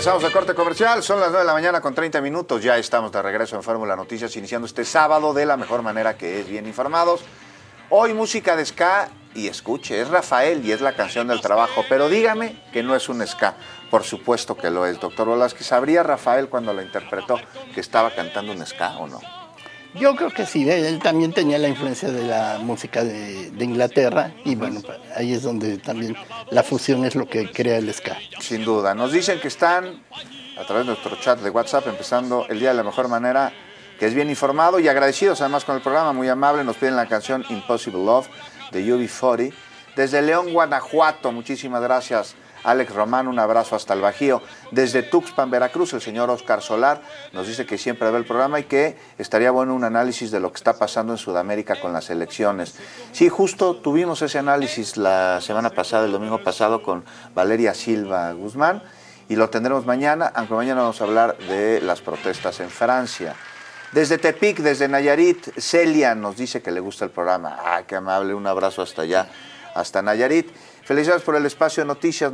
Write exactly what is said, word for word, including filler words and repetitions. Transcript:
Regresamos al corte comercial, son las nueve de la mañana con treinta minutos, ya estamos de regreso en Fórmula Noticias, iniciando este sábado de la mejor manera, que es bien informados. Hoy música de ska, y escuche, es Rafael y es la canción del trabajo, pero dígame que no es un ska, por supuesto que lo es. Doctor Velázquez, ¿sabría Rafael cuando lo interpretó que estaba cantando un ska o no? Yo creo que sí, él también tenía la influencia de la música de, de Inglaterra y bueno, ahí es donde también la fusión es lo que crea el ska. Sin duda, nos dicen que están a través de nuestro chat de WhatsApp empezando el día de la mejor manera, que es bien informado y agradecidos además con el programa, muy amable. Nos piden la canción Impossible Love de U B cuarenta desde León, Guanajuato. Muchísimas gracias, Alex Román, un abrazo hasta el Bajío. Desde Tuxpan, Veracruz, el señor Oscar Solar nos dice que siempre ve el programa y que estaría bueno un análisis de lo que está pasando en Sudamérica con las elecciones. Sí, justo tuvimos ese análisis la semana pasada, el domingo pasado, con Valeria Silva Guzmán, y lo tendremos mañana, aunque mañana vamos a hablar de las protestas en Francia. Desde Tepic, desde Nayarit, Celia nos dice que le gusta el programa. Ah, qué amable, un abrazo hasta allá, hasta Nayarit. Felicidades por el espacio de noticias.